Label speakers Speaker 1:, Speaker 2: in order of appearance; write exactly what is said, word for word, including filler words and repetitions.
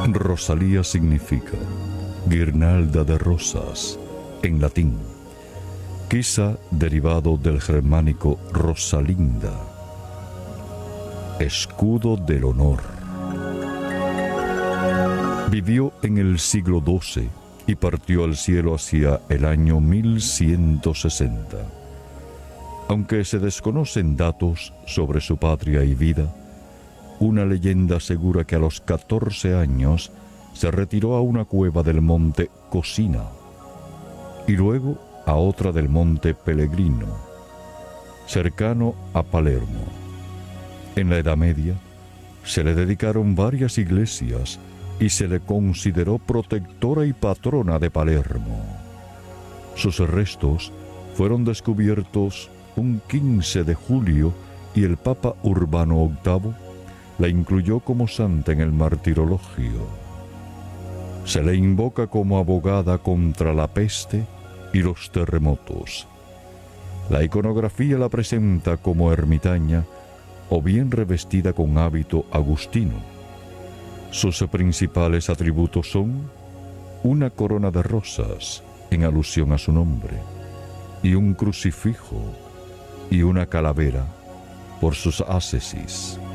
Speaker 1: Rosalía significa guirnalda de rosas en latín, quizá derivado del germánico Rosalinda, escudo del honor. Vivió en el siglo doce y partió al cielo hacia el año mil ciento sesenta. Aunque se desconocen datos sobre su patria y vida, una leyenda asegura que a los catorce años se retiró a una cueva del monte Cosina y luego a otra del monte Pellegrino, cercano a Palermo. En la Edad Media se le dedicaron varias iglesias y se le consideró protectora y patrona de Palermo. Sus restos fueron descubiertos un quince de julio y el Papa Urbano octavo la incluyó como santa en el martirologio. Se le invoca como abogada contra la peste y los terremotos. La iconografía la presenta como ermitaña o bien revestida con hábito agustino. Sus principales atributos son una corona de rosas, en alusión a su nombre, y un crucifijo y una calavera por sus ascesis.